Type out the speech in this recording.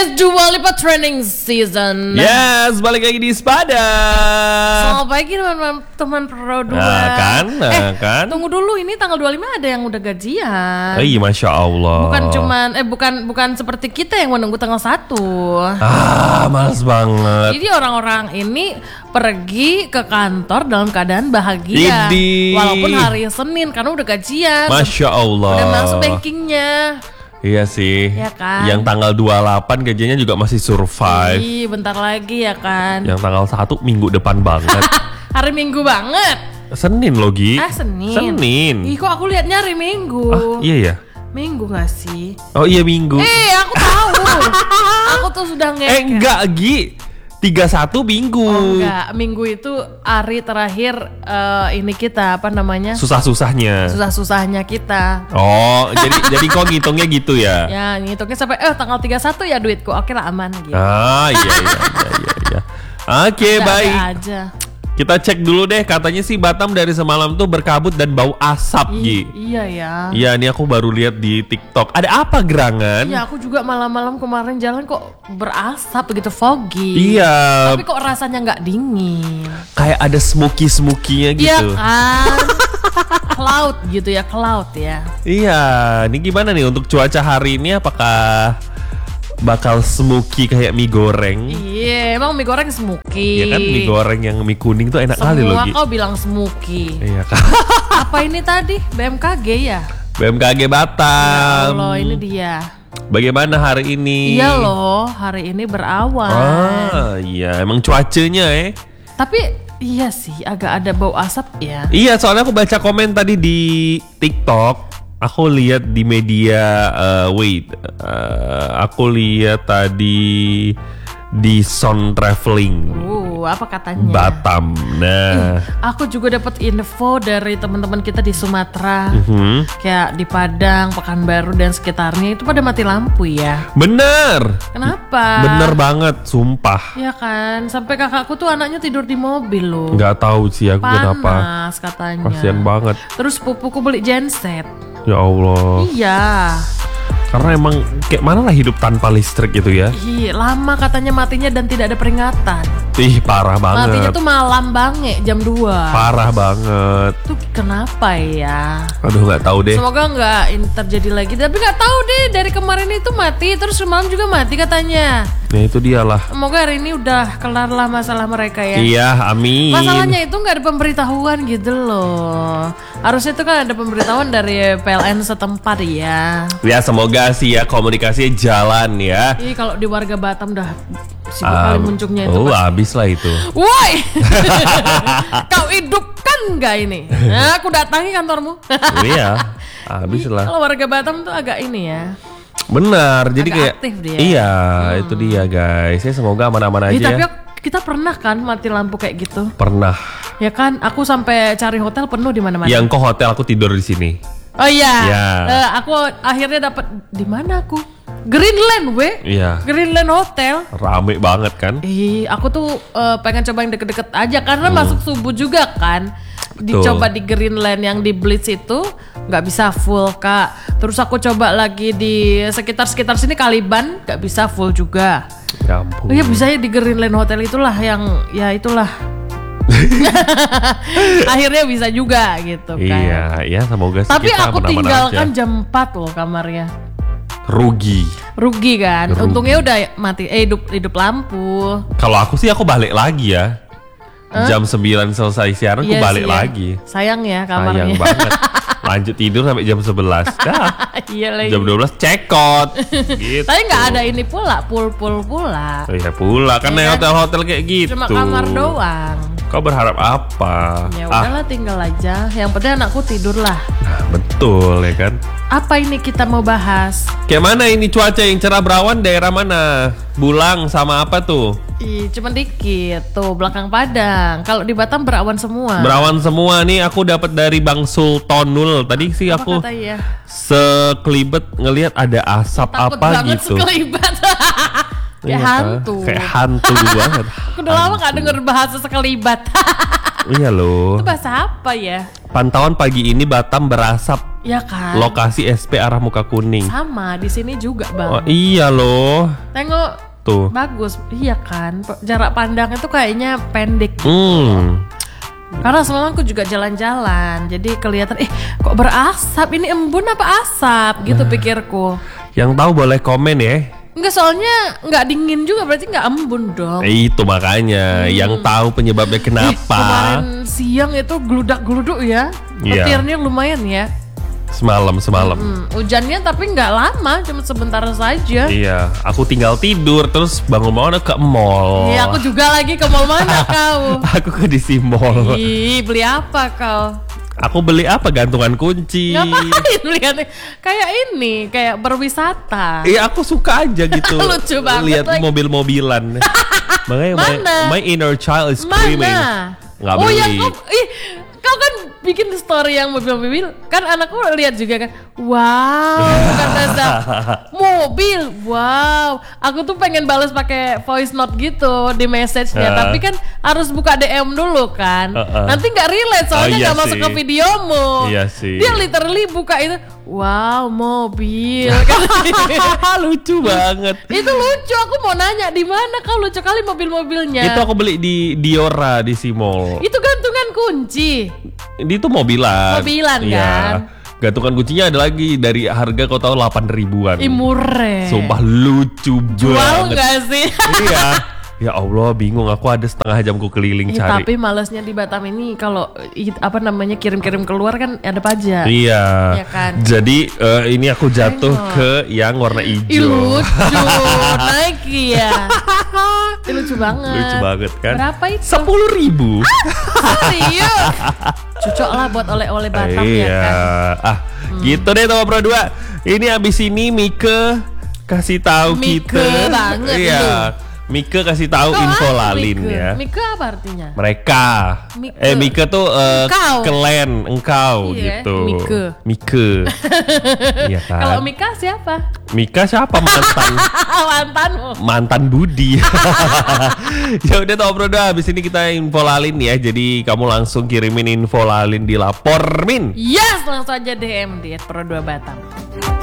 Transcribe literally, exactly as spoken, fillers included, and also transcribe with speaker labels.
Speaker 1: It's Dua Lipa training season.
Speaker 2: Yes, balik lagi di Sepada.
Speaker 1: Selamat pagi teman-teman Pro dua.
Speaker 2: Nah, kan, nah,
Speaker 1: eh,
Speaker 2: kan.
Speaker 1: Tunggu dulu, ini tanggal dua puluh lima ada yang udah gajian.
Speaker 2: Oh, iya, Masya Allah.
Speaker 1: Bukan cuman eh bukan bukan seperti kita yang menunggu tanggal satu.
Speaker 2: Ah, males banget.
Speaker 1: Jadi orang-orang ini pergi ke kantor dalam keadaan bahagia.
Speaker 2: Idi.
Speaker 1: Walaupun hari Senin karena udah gajian.
Speaker 2: Masya Allah.
Speaker 1: Udah masuk bankingnya.
Speaker 2: Iya sih.
Speaker 1: Ya kan?
Speaker 2: Yang tanggal dua puluh delapan gajinya juga masih survive.
Speaker 1: Ih, bentar lagi ya kan.
Speaker 2: Yang tanggal satu minggu depan banget.
Speaker 1: Hari Minggu banget.
Speaker 2: Senin loh, Gi.
Speaker 1: Ah, Senin.
Speaker 2: Senin.
Speaker 1: Ih, kok aku liatnya hari Minggu.
Speaker 2: Ah, iya ya.
Speaker 1: Minggu gak sih?
Speaker 2: Oh iya, Minggu.
Speaker 1: Eh, aku tahu. Aku tuh sudah ngek.
Speaker 2: Eh, enggak, Gi. tiga puluh satu Minggu.
Speaker 1: Oh, enggak, Minggu itu hari terakhir uh, ini kita apa namanya?
Speaker 2: Susah-susahnya.
Speaker 1: Susah-susahnya kita.
Speaker 2: Oh, jadi jadi kok ngitungnya gitu ya?
Speaker 1: Ya, ngitungnya sampai eh tanggal tiga puluh satu ya duitku. Oke lah, aman gitu.
Speaker 2: Ah, iya iya iya iya. iya. Oke,
Speaker 1: Ada
Speaker 2: baik.
Speaker 1: aja.
Speaker 2: Kita cek dulu deh, katanya sih Batam dari semalam tuh berkabut dan bau asap, Gi.
Speaker 1: Iya ya.
Speaker 2: Iya, ini aku baru lihat di TikTok. Ada apa gerangan?
Speaker 1: Iya, aku juga malam-malam kemarin jalan kok berasap begitu, foggy.
Speaker 2: Iya.
Speaker 1: Tapi kok rasanya nggak dingin.
Speaker 2: Kayak ada smoky-smokinya
Speaker 1: Iya
Speaker 2: gitu.
Speaker 1: kan. Cloud gitu ya, cloud ya.
Speaker 2: Iya, ini gimana nih untuk cuaca hari ini? Apakah bakal smoky kayak mie goreng?
Speaker 1: Iya, emang mie goreng smoky.
Speaker 2: Iya kan, mie goreng yang mie kuning tuh enak kali loh,
Speaker 1: Semua
Speaker 2: Gi.
Speaker 1: kau bilang smoky.
Speaker 2: Iya kan.
Speaker 1: Apa ini tadi? B M K G ya?
Speaker 2: B M K G Batam.
Speaker 1: Ya Allah, ini dia.
Speaker 2: Bagaimana hari ini?
Speaker 1: Iya loh, hari ini berawan.
Speaker 2: Ah, iya, emang cuacanya eh.
Speaker 1: Tapi iya sih, agak ada bau asap ya.
Speaker 2: Iya, soalnya aku baca komen tadi di TikTok. Aku lihat di media, uh, wait, uh, aku lihat tadi di Sound Traveling.
Speaker 1: Uh, apa katanya?
Speaker 2: Batam. Nah,
Speaker 1: Aku juga dapat info dari teman-teman kita di Sumatera,
Speaker 2: mhm.
Speaker 1: kayak di Padang, Pekanbaru dan sekitarnya itu pada mati lampu ya.
Speaker 2: Bener,
Speaker 1: Kenapa?
Speaker 2: bener banget, sumpah.
Speaker 1: Ya kan, sampai kakakku tuh anaknya tidur di mobil loh.
Speaker 2: Nggak tahu sih aku kenapa.
Speaker 1: Panas katanya.
Speaker 2: Kasian banget.
Speaker 1: Terus pupuku beli genset.
Speaker 2: Ya Allah.
Speaker 1: Iya.
Speaker 2: Karena emang kayak mana lah hidup tanpa listrik gitu ya.
Speaker 1: Iya, lama katanya matinya dan tidak ada peringatan.
Speaker 2: Ih, parah banget.
Speaker 1: Matinya tuh malam banget, jam dua.
Speaker 2: Parah banget.
Speaker 1: Tuh kenapa ya?
Speaker 2: Aduh, nggak tahu deh.
Speaker 1: Semoga nggak ini terjadi lagi. Tapi nggak tahu deh, dari kemarin itu mati, terus semalam juga mati katanya.
Speaker 2: Nah, itu dialah.
Speaker 1: Semoga hari ini udah kelar lah masalah mereka ya.
Speaker 2: Iya, amin.
Speaker 1: Masalahnya itu nggak ada pemberitahuan gitu loh. Harusnya itu kan ada pemberitahuan dari P L N setempat ya.
Speaker 2: Ya, semoga sih ya komunikasinya jalan ya.
Speaker 1: Ih, kalau di warga Batam dah sibuk kali
Speaker 2: Um,
Speaker 1: muncungnya itu.
Speaker 2: oh,
Speaker 1: pasti.
Speaker 2: habis lah itu.
Speaker 1: Woi, kau hidupkan nggak ini? Nah, aku datangi kantormu.
Speaker 2: Iya, habis lah.
Speaker 1: Kalau warga Batam tuh agak ini ya.
Speaker 2: Benar, jadi
Speaker 1: Agak
Speaker 2: kayak
Speaker 1: aktif dia.
Speaker 2: iya, itu dia guys. Ya semoga aman-aman
Speaker 1: Ih,
Speaker 2: aja
Speaker 1: tapi
Speaker 2: ya.
Speaker 1: aku- kita pernah kan mati lampu kayak gitu?
Speaker 2: Pernah.
Speaker 1: Ya kan, aku sampai cari hotel penuh di mana-mana.
Speaker 2: Yang kok hotel aku tidur di sini.
Speaker 1: Oh iya.
Speaker 2: Ya.
Speaker 1: Eh, aku akhirnya dapat di mana aku? Greenland, we.
Speaker 2: Iya.
Speaker 1: Greenland Hotel.
Speaker 2: Rame banget kan?
Speaker 1: Ih, aku tuh eh, pengen coba yang deket-deket aja karena masuk subuh juga kan. Dicoba di Greenland yang di Blitz itu nggak bisa full kak. Terus aku coba lagi di sekitar-sekitar sini Kaliban nggak bisa full juga.
Speaker 2: Ya ampun.
Speaker 1: Oh iya bisa ya di Greenland Hotel itulah yang ya itulah. Akhirnya bisa juga gitu kan.
Speaker 2: Iya, ya semoga sih
Speaker 1: Tapi
Speaker 2: kita
Speaker 1: aku
Speaker 2: aman-aman
Speaker 1: tinggalkan
Speaker 2: aja.
Speaker 1: jam empat loh kamarnya.
Speaker 2: Rugi.
Speaker 1: Rugi kan.
Speaker 2: Rugi.
Speaker 1: Untungnya udah mati eh hidup hidup lampu.
Speaker 2: Kalau aku sih aku balik lagi ya. Jam sembilan selesai siaran aku
Speaker 1: Iya
Speaker 2: balik
Speaker 1: sih ya.
Speaker 2: lagi.
Speaker 1: Sayang ya kamarnya.
Speaker 2: Sayang banget. Lanjut tidur sampai jam sebelas. Dah.
Speaker 1: Iya lagi.
Speaker 2: Jam dua belas cekot. Gitu.
Speaker 1: Tapi nggak ada ini pula, pool-pool pula.
Speaker 2: Oh iya pula kan
Speaker 1: Iya
Speaker 2: ya
Speaker 1: kan?
Speaker 2: hotel-hotel kayak gitu.
Speaker 1: Cuma kamar doang.
Speaker 2: Kau berharap apa?
Speaker 1: Ya
Speaker 2: ah,
Speaker 1: udahlah tinggal aja. Yang penting anakku tidur lah.
Speaker 2: nah, betul ya kan.
Speaker 1: Apa ini kita mau bahas?
Speaker 2: Kayak mana ini cuaca yang cerah berawan daerah mana? Bulang sama apa tuh?
Speaker 1: Ih, cuma dikit tuh belakang Padang. Kalau di Batam berawan semua.
Speaker 2: Berawan semua nih aku dapat dari Bang Sultonul. Tadi sih
Speaker 1: Apa
Speaker 2: aku
Speaker 1: katanya?
Speaker 2: sekelibet ngelihat ada asap
Speaker 1: Takut
Speaker 2: apa
Speaker 1: banget
Speaker 2: gitu.
Speaker 1: sekelibat. Kayak
Speaker 2: Iya kan?
Speaker 1: hantu.
Speaker 2: Kayak hantu banget.
Speaker 1: Aku udah lama gak denger bahasa sekelibat.
Speaker 2: Iya loh.
Speaker 1: Itu bahasa apa ya?
Speaker 2: Pantauan pagi ini Batam berasap.
Speaker 1: Ya kan.
Speaker 2: Lokasi S P arah Muka Kuning.
Speaker 1: Sama di sini juga bang.
Speaker 2: Oh, iya loh.
Speaker 1: Tengok
Speaker 2: tuh.
Speaker 1: Bagus, iya kan. Jarak pandang itu kayaknya pendek. Gitu.
Speaker 2: Hmm.
Speaker 1: Karena semalam aku juga jalan-jalan, jadi kelihatan, eh kok berasap? Ini embun apa asap? Gitu pikirku.
Speaker 2: Yang tahu boleh komen ya.
Speaker 1: Enggak, soalnya nggak dingin juga, berarti nggak embun dong.
Speaker 2: Eh, itu makanya, hmm. yang tahu penyebabnya kenapa.
Speaker 1: Eh, kemarin siang itu geludak-geluduk ya,
Speaker 2: Iya.
Speaker 1: petirnya lumayan ya.
Speaker 2: Semalam, semalam.
Speaker 1: Hmm, hujannya tapi nggak lama, cuma sebentar saja.
Speaker 2: Iya, aku tinggal tidur terus bangun-bangun ke mall.
Speaker 1: Iya, aku juga lagi ke mall mana kau?
Speaker 2: Aku ke D C Mall.
Speaker 1: Ih, beli apa kau?
Speaker 2: Aku beli apa? Gantungan kunci.
Speaker 1: Ngapain lihat? Kayak ini, kayak berwisata.
Speaker 2: Iya, aku suka aja gitu.
Speaker 1: Lucu banget
Speaker 2: lihat
Speaker 1: lagi.
Speaker 2: mobil-mobilan. Makanya my,
Speaker 1: Mana?
Speaker 2: my inner child is screaming.
Speaker 1: Mana?
Speaker 2: Nggak
Speaker 1: oh
Speaker 2: beli.
Speaker 1: yang kau, ih, kau kan bikin story yang mobil-mobil, kan anakku lihat juga kan. Wow, kata mobil. Wow, aku tuh pengen balas pakai voice note gitu di message-nya,
Speaker 2: Uh.
Speaker 1: tapi kan harus buka D M dulu kan.
Speaker 2: Uh-uh.
Speaker 1: Nanti nggak relate soalnya
Speaker 2: Oh, iya
Speaker 1: nggak masuk
Speaker 2: sih.
Speaker 1: ke videomu.
Speaker 2: Iya sih.
Speaker 1: Dia literally buka itu. Wow, mobil.
Speaker 2: Lucu banget.
Speaker 1: Itu lucu. Aku mau nanya di mana kau, lucu kali mobil-mobilnya.
Speaker 2: Itu aku beli di Diora di C Mall.
Speaker 1: Itu gantungan kunci.
Speaker 2: Ini tuh mobilan.
Speaker 1: Mobilan,
Speaker 2: Iya.
Speaker 1: kan?
Speaker 2: Gantungan kuncinya ada lagi dari harga kau tahu delapan ribuan.
Speaker 1: Ih, murah.
Speaker 2: Sumpah lucu
Speaker 1: Jual
Speaker 2: banget.
Speaker 1: nggak sih?
Speaker 2: Iya. Ya Allah, bingung aku ada setengah jam ku keliling
Speaker 1: Ya,
Speaker 2: cari.
Speaker 1: tapi malesnya di Batam ini kalau i- apa namanya kirim-kirim keluar kan ada pajak.
Speaker 2: Iya.
Speaker 1: Iya kan?
Speaker 2: Jadi eh, ini aku jatuh
Speaker 1: Tengok.
Speaker 2: ke yang warna
Speaker 1: Ih,
Speaker 2: hijau.
Speaker 1: lucu. Nike ya. Ih, lucu banget.
Speaker 2: Lucu banget kan?
Speaker 1: Berapa itu?
Speaker 2: Sepuluh ribu.
Speaker 1: Serius? Cocok lah buat oleh-oleh Batam ya
Speaker 2: Iya.
Speaker 1: kan.
Speaker 2: Ah, gitu deh teman Pro dua. Ini abis ini Mike kasih tahu
Speaker 1: Mike
Speaker 2: kita.
Speaker 1: banget
Speaker 2: Iya.
Speaker 1: lu.
Speaker 2: Mike kasih tahu
Speaker 1: Kau
Speaker 2: info
Speaker 1: apa,
Speaker 2: lalin
Speaker 1: Mike?
Speaker 2: ya.
Speaker 1: Mike apa artinya?
Speaker 2: Mereka.
Speaker 1: Mike.
Speaker 2: Eh Mike tuh eh,
Speaker 1: Engkau.
Speaker 2: klan engkau
Speaker 1: Iya,
Speaker 2: gitu.
Speaker 1: Mike.
Speaker 2: Mike. Iya kan.
Speaker 1: Kalau Mika siapa?
Speaker 2: Mika siapa mantan?
Speaker 1: Mantanmu.
Speaker 2: Mantan Budi. Ya udah Top Pro dua, habis ini kita info lalin ya. Jadi kamu langsung kirimin info lalin di lapor Min.
Speaker 1: Yes, langsung aja D M di Pro dua Batam.